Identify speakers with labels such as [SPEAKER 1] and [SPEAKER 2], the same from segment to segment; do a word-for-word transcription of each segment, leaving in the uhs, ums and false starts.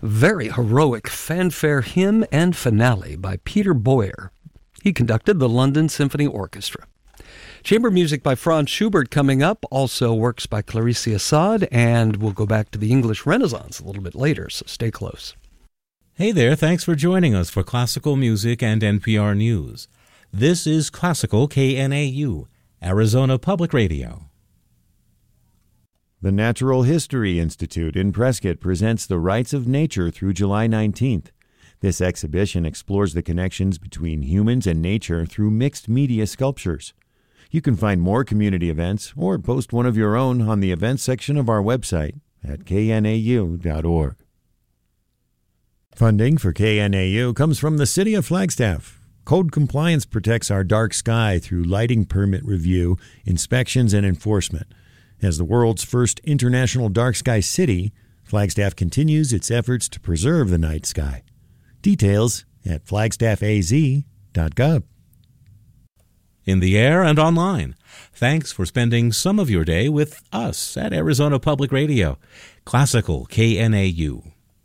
[SPEAKER 1] Very heroic fanfare hymn and finale by Peter Boyer. He conducted the London Symphony Orchestra. Chamber music by Franz Schubert coming up, also works by Clarice Assad, and we'll go back to the English Renaissance a little bit later, so stay close.
[SPEAKER 2] Hey there, thanks for joining us for Classical Music and N P R News. This is Classical K N A U, Arizona Public Radio.
[SPEAKER 3] The Natural History Institute in Prescott presents The Rights of Nature through July nineteenth. This exhibition explores the connections between humans and nature through mixed media sculptures. You can find more community events or post one of your own on the events section of our website at k n a u dot org. Funding for K N A U comes from the City of Flagstaff. Code compliance protects our dark sky through lighting permit review, inspections, and enforcement. As the world's first international dark sky city, Flagstaff continues its efforts to preserve the night sky. Details at flagstaff a z dot gov.
[SPEAKER 2] In the air and online, thanks for spending some of your day with us at Arizona Public Radio, Classical K N A U.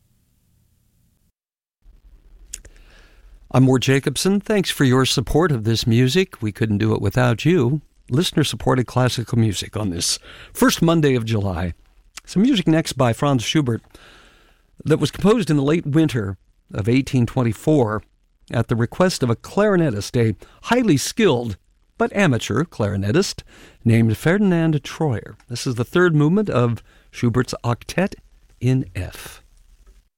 [SPEAKER 1] I'm Ward Jacobson. Thanks for your support of this music. We couldn't do it without you. Listener-supported classical music on this first Monday of July. Some music next by Franz Schubert that was composed in the late winter of eighteen twenty-four at the request of a clarinetist, a highly skilled but amateur clarinetist named Ferdinand Troyer. This is the third movement of Schubert's Octet in F.